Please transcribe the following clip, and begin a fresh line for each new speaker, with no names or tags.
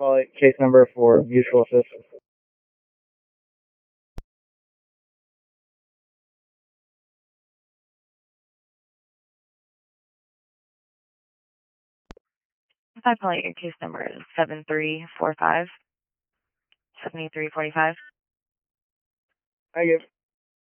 Polly, case number for mutual assistance.
Hi, Polly. Your case number is 7345 7345.
I give.